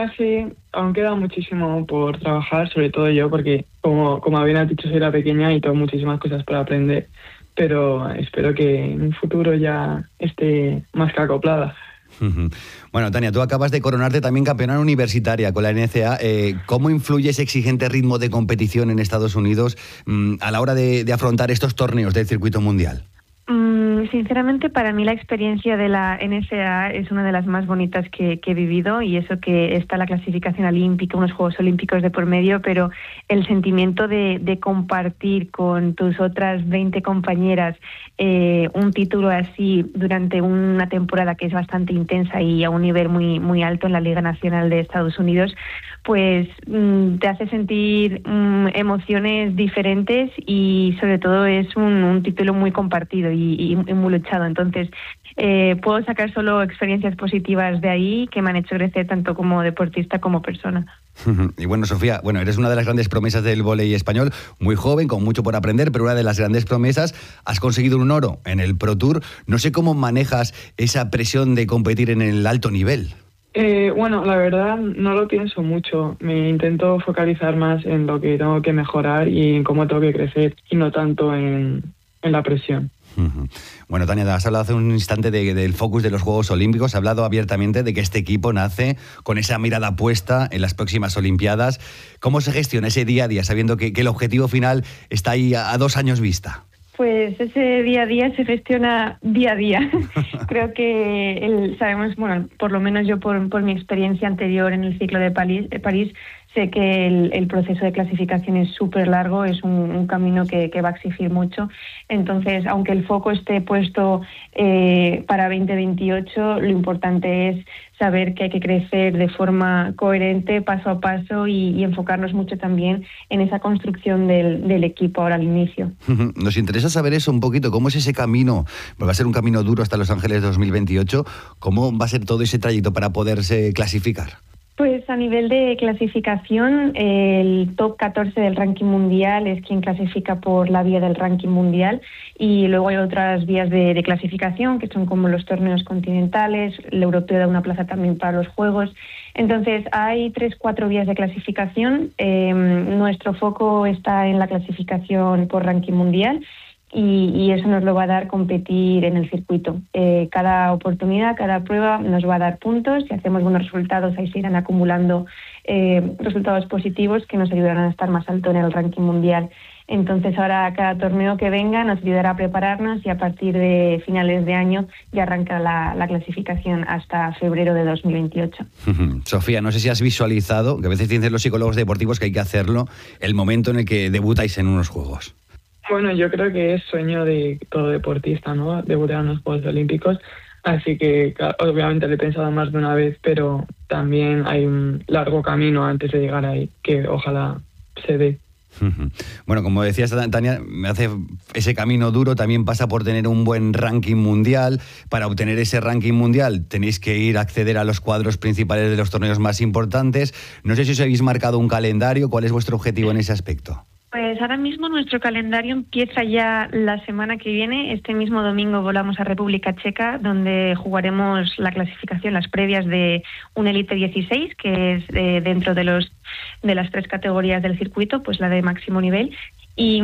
clase aún queda muchísimo por trabajar, sobre todo yo, porque como bien has dicho, soy la pequeña y tengo muchísimas cosas por aprender, pero espero que en un futuro ya esté más que acoplada. Bueno, Tania, tú acabas de coronarte también campeona universitaria con la NCAA. ¿Cómo influye ese exigente ritmo de competición en Estados Unidos a la hora de afrontar estos torneos del circuito mundial? Sinceramente, para mí la experiencia de la NCAA es una de las más bonitas que he vivido, y eso que está la clasificación olímpica, unos Juegos Olímpicos de por medio, pero el sentimiento de compartir con tus otras 20 compañeras un título así durante una temporada que es bastante intensa y a un nivel muy, muy alto en la Liga Nacional de Estados Unidos, pues te hace sentir emociones diferentes, y sobre todo es un título muy compartido y muy luchado. Entonces, puedo sacar solo experiencias positivas de ahí que me han hecho crecer tanto como deportista como persona. Y bueno, Sofía, eres una de las grandes promesas del vóley español, muy joven, con mucho por aprender, pero una de las grandes promesas. Has conseguido un oro en el Pro Tour. No sé cómo manejas esa presión de competir en el alto nivel. Bueno, la verdad no lo pienso mucho. Me intento focalizar más en lo que tengo que mejorar y en cómo tengo que crecer, y no tanto en la presión. Bueno, Tania, has hablado hace un instante del focus de los Juegos Olímpicos. Has hablado abiertamente de que este equipo nace con esa mirada puesta en las próximas Olimpiadas. ¿Cómo se gestiona ese día a día, sabiendo que el objetivo final está ahí a 2 años vista? Pues ese día a día se gestiona día a día. Creo que sabemos, bueno, por lo menos yo por mi experiencia anterior en el ciclo de París, sé que el proceso de clasificación es súper largo, es un camino que va a exigir mucho. Entonces, aunque el foco esté puesto para 2028, lo importante es saber que hay que crecer de forma coherente, paso a paso, y enfocarnos mucho también en esa construcción del equipo ahora al inicio. Nos interesa saber eso un poquito, cómo es ese camino. Pues va a ser un camino duro hasta Los Ángeles 2028. ¿Cómo va a ser todo ese trayecto para poderse clasificar? Pues a nivel de clasificación, el top 14 del ranking mundial es quien clasifica por la vía del ranking mundial, y luego hay otras vías de clasificación que son como los torneos continentales. El europeo da una plaza también para los Juegos. Entonces hay 3-4 vías de clasificación. Nuestro foco está en la clasificación por ranking mundial, y eso nos lo va a dar competir en el circuito. Cada oportunidad, cada prueba nos va a dar puntos. Si hacemos buenos resultados, ahí se irán acumulando resultados positivos que nos ayudarán a estar más alto en el ranking mundial. Entonces ahora cada torneo que venga nos ayudará a prepararnos, y a partir de finales de año ya arranca la clasificación hasta febrero de 2028. Sofía, no sé si has visualizado, que a veces dicen los psicólogos deportivos que hay que hacerlo, el momento en el que debutáis en unos Juegos. Bueno, yo creo que es sueño de todo deportista, ¿no?, debutar en los Juegos Olímpicos. Así que obviamente lo he pensado más de una vez, pero también hay un largo camino antes de llegar ahí, que ojalá se dé. Bueno, como decías, Tania, ese camino duro también pasa por tener un buen ranking mundial. Para obtener ese ranking mundial tenéis que ir a acceder a los cuadros principales de los torneos más importantes. No sé si os habéis marcado un calendario. ¿Cuál es vuestro objetivo en ese aspecto? Pues ahora mismo nuestro calendario empieza ya la semana que viene. Este mismo domingo volamos a República Checa, donde jugaremos la clasificación, las previas de un Elite 16, que es dentro de las 3 categorías del circuito, pues la de máximo nivel. Y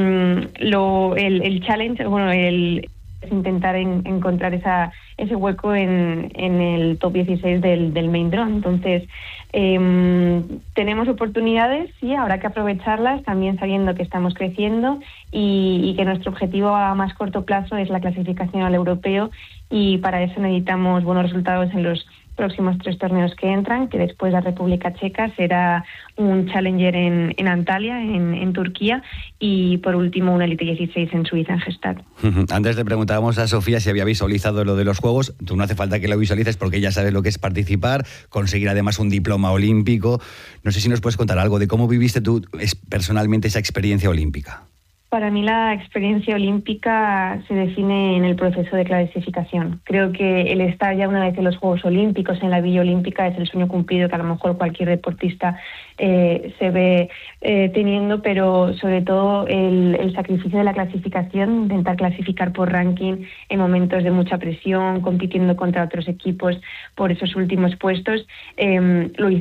el challenge, es intentar encontrar ese hueco en el top 16 del main draw. Entonces, tenemos oportunidades, sí, habrá que aprovecharlas, también sabiendo que estamos creciendo y que nuestro objetivo a más corto plazo es la clasificación al europeo, y para eso necesitamos buenos resultados en los próximos 3 torneos que entran, que después la República Checa será un Challenger en Antalya, en Turquía, y por último un Elite 16 en Suiza, en Gstaad. Antes le preguntábamos a Sofía si había visualizado lo de los Juegos. Tú no hace falta que lo visualices porque ya sabes lo que es participar, conseguir además un diploma olímpico. No sé si nos puedes contar algo de cómo viviste tú personalmente esa experiencia olímpica. Para mí la experiencia olímpica se define en el proceso de clasificación. Creo que el estar ya una vez en los Juegos Olímpicos, en la Villa Olímpica, es el sueño cumplido que a lo mejor cualquier deportista se ve teniendo, pero sobre todo el sacrificio de la clasificación, intentar clasificar por ranking en momentos de mucha presión, compitiendo contra otros equipos por esos últimos puestos, lo